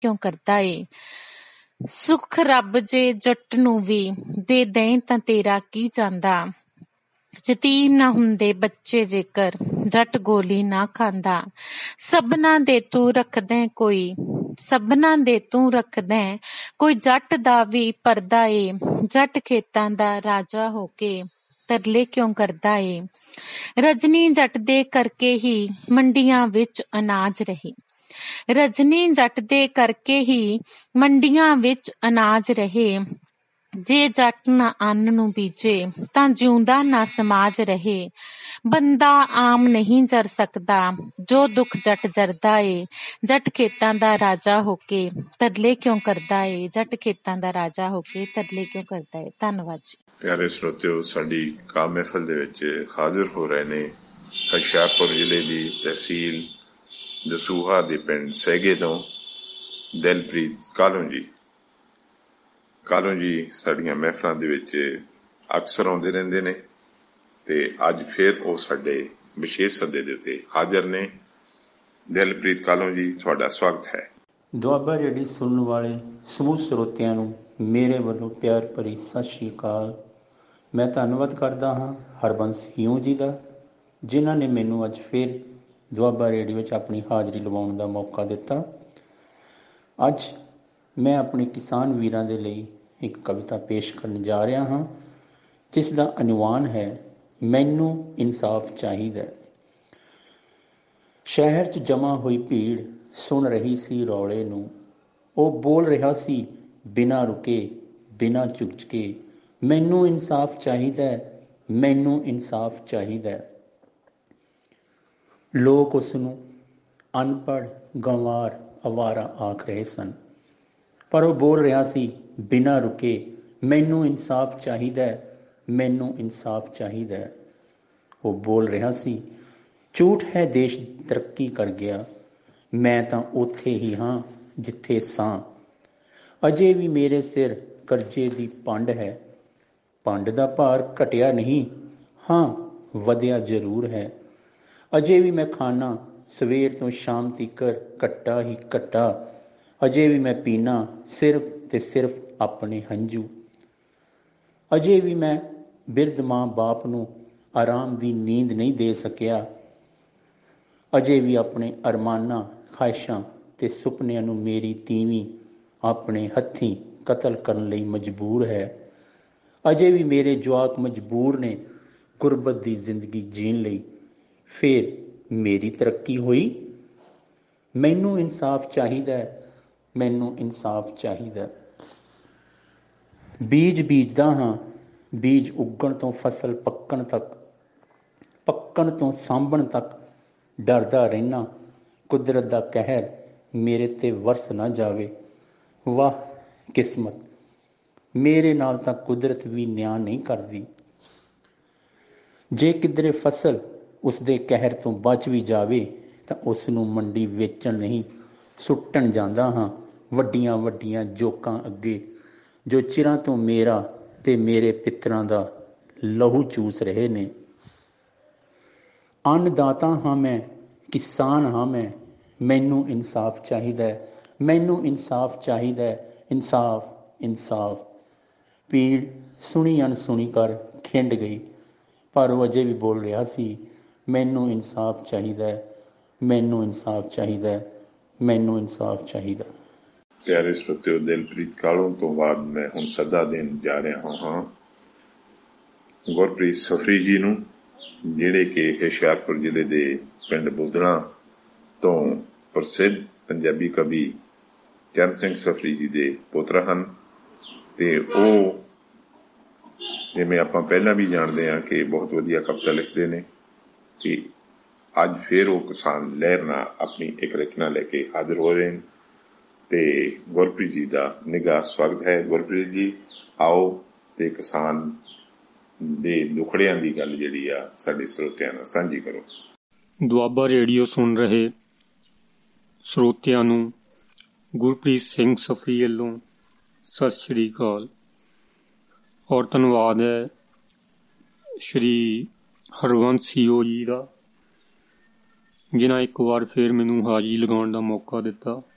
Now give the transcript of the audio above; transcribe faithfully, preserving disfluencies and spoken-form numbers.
ਕਿਉਂ ਕਰਦਾ ਏ। ਸੁੱਖ ਰੱਬ ਜੇ ਜੱਟ ਨੂੰ ਵੀ ਦੇ ਦੇਂ ਤਾਂ ਤੇਰਾ ਕੀ ਜਾਂਦਾ। ਯਤੀਮ ਨਾ ਹੁੰਦੇ ਬੱਚੇ ਜੇਕਰ ਜੱਟ ਗੋਲੀ ਨਾ ਖਾਂਦਾ। ਸਭਨਾਂ ਦੇ ਤੂੰ ਰੱਖਦੈਂ ਕੋਈ ਸਭਨਾਂ ਦੇ ਤੂੰ ਰੱਖਦੈਂ ਕੋਈ ਜੱਟ ਦਾ ਵੀ ਪਰਦਾ ਏ। ਜੱਟ ਖੇਤਾਂ ਦਾ ਰਾਜਾ ਹੋ ਕੇ ਤਰਲੇ ਕਿਉਂ ਕਰਦਾ ਏ। ਰਜਨੀ ਜੱਟ ਦੇ ਕਰਕੇ ਹੀ ਮੰਡੀਆਂ ਵਿੱਚ ਅਨਾਜ ਰਹੀ। ਰਜਨੀ ਜੱਟ ਦੇ ਕਰਕੇ ਹੀ ਮੰਡੀਆਂ ਵਿੱਚ ਅਨਾਜ ਰਹੇ। ਜੇ ਜੱਟ ਨਾ ਅੰਨ ਨੂੰ ਬੀਜੇ ਤਾਂ ਜਿਉਂਦਾ ਨਾ ਸਮਾਜ ਰਹੇ। ਬੰਦਾ ਆਮ ਨਹੀਂ ਜਰ ਸਕਦਾ ਜੋ ਦੁੱਖ ਜੱਟ ਜਰਦਾ ਏ। ਜੱਟ ਖੇਤਾਂ ਦਾ ਰਾਜਾ ਹੋ ਕੇ ਤਰਲੇ ਕਿਉਂ ਕਰਦਾ ਏ। ਜੱਟ ਖੇਤਾਂ ਦਾ ਰਾਜਾ ਹੋ ਕੇ ਤਰਲੇ ਕਿਉਂ ਕਰਦਾ ਏ। ਧੰਨਵਾਦ ਜੀ। ਪਿਆਰੇ ਸਰੋਤਿਓ, ਸਾਡੀ ਕਾਮ ਮਹਿਫਲ ਦੇ ਵਿੱਚ ਹਾਜ਼ਰ ਹੋ ਰਹੇ ਨੇ ਹੁਸ਼ਿਆਰਪੁਰ ਜ਼ਿਲ੍ਹੇ ਦੀ ਤਹਿਸੀਲ ਦਸੂਹਾ ਦੇ ਪਿੰਡ ਸੈਗੇ ਤੋਂ ਦਿਲਪ੍ਰੀਤ ਕਾਲੋਂ ਜੀ। ਕਾਲੋਂ ਜੀ ਸਾਡੀਆਂ ਮਹਿਫਲਾਂ ਦੇ ਵਿੱਚ ਅਕਸਰ ਆਉਂਦੇ ਰਹਿੰਦੇ ਨੇ ਤੇ ਅੱਜ ਫਿਰ ਉਹ ਸਾਡੇ ਵਿਸ਼ੇਸ਼ ਸੱਦੇ ਦੇ ਉੱਤੇ ਹਾਜ਼ਰ ਨੇ। ਦਿਲਪ੍ਰੀਤ ਕਾਲੋਂ ਜੀ, ਤੁਹਾਡਾ ਸਵਾਗਤ ਹੈ। ਦੁਆਬਾ ਰੇਡੀਓ ਸੁਣਨ ਵਾਲੇ ਸਮੂਹ ਸਰੋਤਿਆਂ ਨੂੰ ਮੇਰੇ ਵੱਲੋਂ ਪਿਆਰ ਭਰੀ ਸਤਿ ਸ਼੍ਰੀ ਅਕਾਲ। ਮੈਂ ਧੰਨਵਾਦ ਕਰਦਾ ਹਾਂ ਹਰਬੰਸ ਹਿਊ ਜੀ ਦਾ, ਜਿਨ੍ਹਾਂ ਨੇ ਮੈਨੂੰ ਅੱਜ ਫਿਰ ਦੁਆਬਾ ਰੇਡੀਓ ਵਿੱਚ ਆਪਣੀ ਹਾਜ਼ਰੀ ਲਵਾਉਣ ਦਾ ਮੌਕਾ ਦਿੱਤਾ। ਅੱਜ ਮੈਂ ਆਪਣੇ ਕਿਸਾਨ ਵੀਰਾਂ ਦੇ ਲਈ ਇੱਕ ਕਵਿਤਾ ਪੇਸ਼ ਕਰਨ ਜਾ ਰਿਹਾ ਹਾਂ, ਜਿਸ ਦਾ ਅਨੁਵਾਨ ਹੈ ਮੈਨੂੰ ਇਨਸਾਫ ਚਾਹੀਦਾ। ਸ਼ਹਿਰ 'ਚ ਜਮ੍ਹਾਂ ਹੋਈ ਭੀੜ ਸੁਣ ਰਹੀ ਸੀ ਰੌਲੇ ਨੂੰ। ਉਹ ਬੋਲ ਰਿਹਾ ਸੀ ਬਿਨਾਂ ਰੁਕੇ ਬਿਨਾਂ ਝੁਕਝਕੇ, ਮੈਨੂੰ ਇਨਸਾਫ ਚਾਹੀਦਾ, ਮੈਨੂੰ ਇਨਸਾਫ ਚਾਹੀਦਾ। ਲੋਕ ਉਸ ਨੂੰ ਅਨਪੜ੍ਹ, ਗੰਵਾਰ, ਅਵਾਰਾ ਆਖ ਰਹੇ ਸਨ, ਪਰ ਉਹ ਬੋਲ ਰਿਹਾ ਸੀ ਬਿਨਾਂ ਰੁਕੇ ਮੈਨੂੰ ਇਨਸਾਫ ਚਾਹੀਦਾ, ਮੈਨੂੰ ਇਨਸਾਫ ਚਾਹੀਦਾ। ਉਹ ਬੋਲ ਰਿਹਾ ਸੀ ਝੂਠ ਹੈ ਦੇਸ਼ ਤਰੱਕੀ ਕਰ ਗਿਆ, ਮੈਂ ਤਾਂ ਉੱਥੇ ਹੀ ਹਾਂ ਜਿੱਥੇ ਸਾਂ। ਅਜੇ ਵੀ ਮੇਰੇ ਸਿਰ ਕਰਜ਼ੇ ਦੀ ਪੰਡ ਹੈ, ਪੰਡ ਦਾ ਭਾਰ ਘਟਿਆ ਨਹੀਂ, ਹਾਂ ਵਧਿਆ ਜ਼ਰੂਰ ਹੈ। ਅਜੇ ਵੀ ਮੈਂ ਖਾਣਾ ਸਵੇਰ ਤੋਂ ਸ਼ਾਮ ਤੀਕਰ ਘੱਟਾ ਹੀ ਘੱਟਾ, ਅਜੇ ਵੀ ਮੈਂ ਪੀਣਾ ਸਿਰਫ ਤੇ ਸਿਰਫ ਆਪਣੇ ਹੰਝੂ। ਅਜੇ ਵੀ ਮੈਂ ਬਿਰਧ ਮਾਂ ਬਾਪ ਨੂੰ ਆਰਾਮ ਦੀ ਨੀਂਦ ਨਹੀਂ ਦੇ ਸਕਿਆ, ਅਜੇ ਵੀ ਆਪਣੇ ਅਰਮਾਨਾਂ, ਖਾਹਿਸ਼ਾਂ ਤੇ ਸੁਪਨਿਆਂ ਨੂੰ ਮੇਰੀ ਤੀਵੀਂ ਆਪਣੇ ਹੱਥੀਂ ਕਤਲ ਕਰਨ ਲਈ ਮਜਬੂਰ ਹੈ। ਅਜੇ ਵੀ ਮੇਰੇ ਜਵਾਕ ਮਜਬੂਰ ਨੇ ਗੁਰਬਤ ਦੀ ਜ਼ਿੰਦਗੀ ਜੀਣ ਲਈ, ਫਿਰ ਮੇਰੀ ਤਰੱਕੀ ਹੋਈ। ਮੈਨੂੰ ਇਨਸਾਫ ਚਾਹੀਦਾ, ਮੈਨੂੰ ਇਨਸਾਫ ਚਾਹੀਦਾ। ਬੀਜ ਬੀਜਦਾ ਹਾਂ, ਬੀਜ ਉੱਗਣ ਤੋਂ ਫਸਲ ਪੱਕਣ ਤੱਕ, ਪੱਕਣ ਤੋਂ ਸਾਂਭਣ ਤੱਕ ਡਰਦਾ ਰਹਿਣਾ ਕੁਦਰਤ ਦਾ ਕਹਿਰ ਮੇਰੇ ਤੇ ਵਰਸ ਨਾ ਜਾਵੇ। ਵਾਹ ਕਿਸਮਤ, ਮੇਰੇ ਨਾਲ ਤਾਂ ਕੁਦਰਤ ਵੀ ਨਿਆਂ ਨਹੀਂ ਕਰਦੀ। ਜੇ ਕਿਧਰੇ ਫਸਲ ਉਸਦੇ ਕਹਿਰ ਤੋਂ ਬਚ ਵੀ ਜਾਵੇ ਤਾਂ ਉਸ ਨੂੰ ਮੰਡੀ ਵੇਚਣ ਨਹੀਂ ਸੁੱਟਣ ਜਾਂਦਾ ਹਾਂ ਵੱਡੀਆਂ ਵੱਡੀਆਂ ਜੋਕਾਂ ਅੱਗੇ, ਜੋ ਚਿਰਾਂ ਤੋਂ ਮੇਰਾ ਤੇ ਮੇਰੇ ਪਿੱਤਰਾਂ ਦਾ ਲਹੂ ਚੂਸ ਰਹੇ ਨੇ। ਅੰਨਦਾਤਾ ਹਾਂ ਮੈਂ, ਕਿਸਾਨ ਹਾਂ ਮੈਂ, ਮੈਨੂੰ ਇਨਸਾਫ ਚਾਹੀਦਾ, ਮੈਨੂੰ ਇਨਸਾਫ ਚਾਹੀਦਾ, ਇਨਸਾਫ ਇਨਸਾਫ। ਪੀੜ ਸੁਣੀ ਅਣਸੁਣੀ ਕਰ ਖਿੰਡ ਗਈ, ਪਰ ਉਹ ਅਜੇ ਵੀ ਬੋਲ ਰਿਹਾ ਸੀ ਮੈਨੂੰ ਇਨਸਾਫ ਚਾਹੀਦਾ, ਮੈਨੂੰ ਇਨਸਾਫ ਚਾਹੀਦਾ, ਮੈਨੂੰ ਇਨਸਾਫ ਚਾਹੀਦਾ। ਪਿਆਰੇ ਸਰੋਤਿਓ, ਦਿਲਪ੍ਰੀਤ ਕਾਲੋਂ ਤੋਂ ਬਾਅਦ ਮੈਂ ਹੁਣ ਸੱਦਾ ਦੇਣ ਜਾ ਰਿਹਾ ਹਾਂ ਗੁਰਪ੍ਰੀਤ ਸਫਰੀ ਜੀ ਨੂੰ, ਜਿਹੜੇ ਕਿ ਹੁਸ਼ਿਆਰਪੁਰ ਜ਼ਿਲ੍ਹੇ ਦੇ ਪਿੰਡ ਬੁੱਧਣਾ ਤੋਂ ਪ੍ਰਸਿੱਧ ਪੰਜਾਬੀ ਕਵੀ ਚਰਨ ਸਿੰਘ ਸਫਰੀ ਜੀ ਦੇ ਪੁੱਤਰ ਹਨ। ਤੇ ਉਹ, ਜਿਵੇਂ ਆਪਾਂ ਪਹਿਲਾਂ ਵੀ ਜਾਣਦੇ ਹਾਂ, ਕਿ ਬਹੁਤ ਵਧੀਆ ਕਵਿਤਾ ਲਿਖਦੇ ਨੇ। ਤੇ ਅੱਜ ਫਿਰ ਉਹ ਕਿਸਾਨ ਲਹਿਰ ਨਾਲ ਆਪਣੀ ਇੱਕ ਰਚਨਾ ਲੈ ਕੇ ਹਾਜ਼ਰ ਹੋ ਰਹੇ ਨੇ ਤੇ ਗੁਰਪ੍ਰੀਤ ਜੀ ਦਾ ਨਿੱਘਾ ਸਵਾਗਤ ਹੈ। ਗੁਰਪ੍ਰੀਤ ਜੀ ਆਓ ਤੇ ਕਿਸਾਨ ਦੇ ਦੁਖੜਿਆਂ ਦੀ ਗੱਲ ਜਿਹੜੀ ਆ ਸਾਡੇ ਸਰੋਤਿਆਂ ਨਾਲ ਸਾਂਝੀ ਕਰੋ। ਦੁਆਬਾ ਰੇਡੀਓ ਸੁਣ ਰਹੇ ਸਰੋਤਿਆਂ ਨੂੰ ਗੁਰਪ੍ਰੀਤ ਸਿੰਘ ਸਫਰੀ ਵੱਲੋਂ ਸਤਿ ਸ਼੍ਰੀ ਅਕਾਲ ਔਰ ਧੰਨਵਾਦ ਹੈ ਸ਼੍ਰੀ ਹਰਵੰਸ ਹੀਓ ਜੀ ਦਾ, ਜਿਨ੍ਹਾਂ ਇੱਕ ਵਾਰ ਫਿਰ ਮੈਨੂੰ ਹਾਜ਼ਰੀ ਲਗਾਉਣ ਦਾ ਮੌਕਾ ਦਿੱਤਾ।